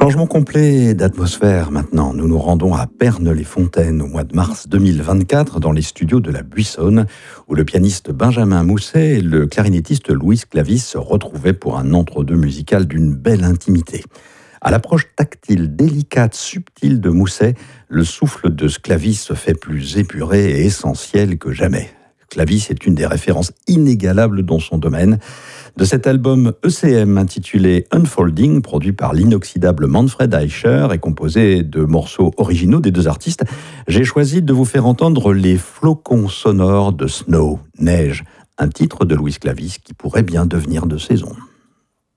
Changement complet d'atmosphère maintenant. Nous nous rendons à Pernes-les-Fontaines au mois de mars 2024 dans les studios de la Buissonne où le pianiste Benjamin Mousset et le clarinettiste Louis Clavis se retrouvaient pour un entre-deux musical d'une belle intimité. À l'approche tactile, délicate, subtile de Mousset, le souffle de Clavis se fait plus épuré et essentiel que jamais. Clavis est une des références inégalables dans son domaine. De cet album ECM intitulé Unfolding, produit par l'inoxydable Manfred Eicher et composé de morceaux originaux des deux artistes, j'ai choisi de vous faire entendre les flocons sonores de Snow, neige, un titre de Louis Clavis qui pourrait bien devenir de saison.